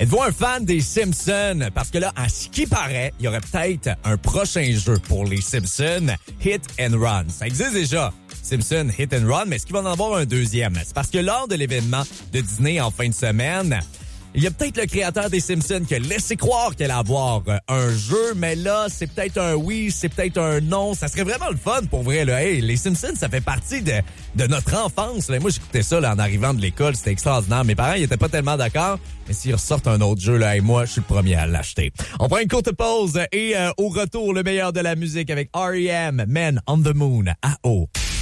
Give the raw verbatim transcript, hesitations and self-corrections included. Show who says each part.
Speaker 1: Êtes-vous un fan des Simpsons? Parce que là, à ce qui paraît, il y aurait peut-être un prochain jeu pour les Simpsons, Hit and Run. Ça existe déjà, Simpsons Hit and Run, mais est-ce qu'il va en avoir un deuxième? C'est parce que lors de l'événement de Disney en fin de semaine, il y a peut-être le créateur des Simpsons qui a laissé croire qu'il allait avoir un jeu, mais là, c'est peut-être un oui, c'est peut-être un non. Ça serait vraiment le fun pour vrai, là. Hey, les Simpsons, ça fait partie de, de notre enfance, là. Moi, j'écoutais ça, là, en arrivant de l'école. C'était extraordinaire. Mes parents, ils étaient pas tellement d'accord. Mais s'ils ressortent un autre jeu, là, hey, moi, je suis le premier à l'acheter. On prend une courte pause et euh, au retour, le meilleur de la musique avec R E M, Men on the Moon, à O.